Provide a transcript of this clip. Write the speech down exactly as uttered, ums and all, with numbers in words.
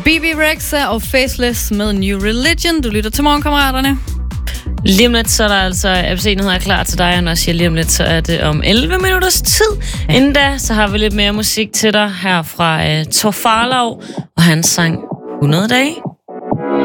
B B Rexha og Faceless med New Religion. Du lytter til Morgenkammeraterne. Lige om lidt, så er der altså A B C-nyheder klar til dig, og når jeg siger lige om lidt, så er det om elleve minutters tid. Ja. Inden da, så har vi lidt mere musik til dig her fra uh, Thor Farlov og hans sang hundrede dage.